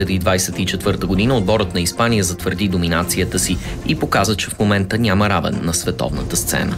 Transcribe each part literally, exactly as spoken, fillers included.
две хиляди двадесет и четвърта година отборът на Испания затвърди доминацията си и показа, че в момента няма равен на световната сцена.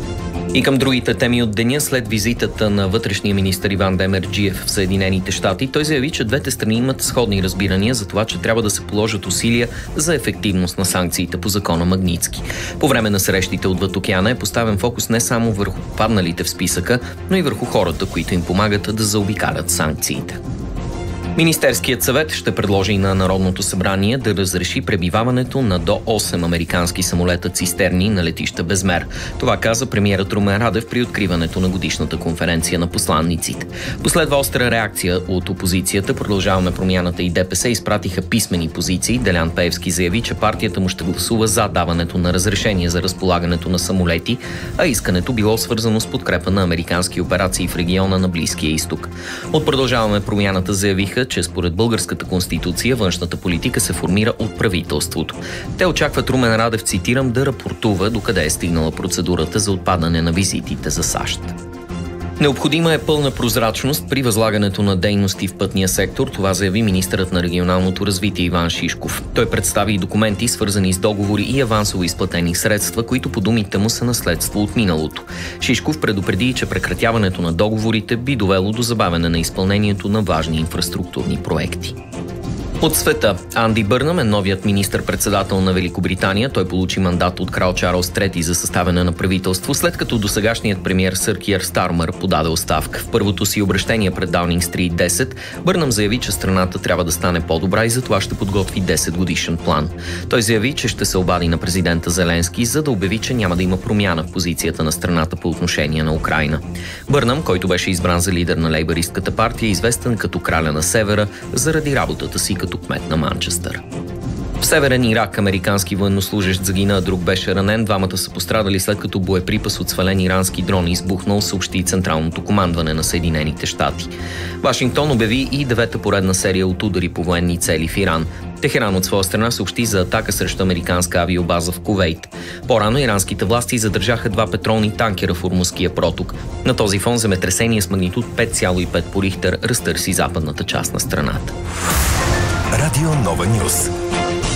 И към другите теми от деня, след визитата на вътрешния министър Иван Демерджиев в Съединените щати, той заяви, че двете страни имат сходни разбирания за това, че трябва да се положат усилия за ефективност на санкциите по закона Магнитски. По време на срещите отвъд океана е поставен фокус не само върху падналите в списъка, но и върху хората, които им помагат да заобикалят санкциите. Министерският съвет ще предложи на Народното събрание да разреши пребиваването на до осем американски самолета цистерни на летища Безмер. Това каза премиерът Румен Радев при откриването на годишната конференция на посланниците. Последва остра реакция от опозицията. Продължаваме промяната и ДПС изпратиха писмени позиции. Делян Пеевски заяви, че партията му ще гласува за даването на разрешение за разполагането на самолети, а искането било свързано с подкрепа на американски операции в региона на Близкия изток. От Продължаваме промяната заявиха, че според българската конституция външната политика се формира от правителството. Те очакват Румен Радев, цитирам, да рапортува докъде е стигнала процедурата за отпадане на визитите за САЩ. Необходима е пълна прозрачност при възлагането на дейности в пътния сектор, това заяви министърът на регионалното развитие Иван Шишков. Той представи и документи, свързани с договори и авансово изплатени средства, които по думите му са наследство от миналото. Шишков предупреди, че прекратяването на договорите би довело до забавяне на изпълнението на важни инфраструктурни проекти. От света. Анди Бърнъм е новият министър-председател на Великобритания. Той получи мандат от крал Чарлз трети за съставяне на правителство, след като досегашният премиер сър Киър Стармър подаде оставка. В първото си обръщение пред Даунинг Стрит десет, Бърнъм заяви, че страната трябва да стане по-добра и затова ще подготви десет годишен план. Той заяви, че ще се обади на президента Зеленски, за да обяви, че няма да има промяна в позицията на страната по отношение на Украйна. Бърнъм, който беше избран за лидер на лейбъристката партия, е известен като краля на севера заради работата си като кмет на Манчестър. В Северен Ирак американски военнослужещ загина, а друг беше ранен. Двамата са пострадали след като боеприпас от свален ирански дрон избухнал, съобщи Централното командване на Съединените щати. Вашингтон обяви и девета поредна серия от удари по военни цели в Иран. Техеран от своя страна съобщи за атака срещу американска авиобаза в Кувейт. По-рано иранските власти задържаха два петролни танкера в Ормузския проток. На този фон земетресение с магнитуд пет цяло и пет по Рихтер разтърси западната част на страната. Радио Нова Нюз.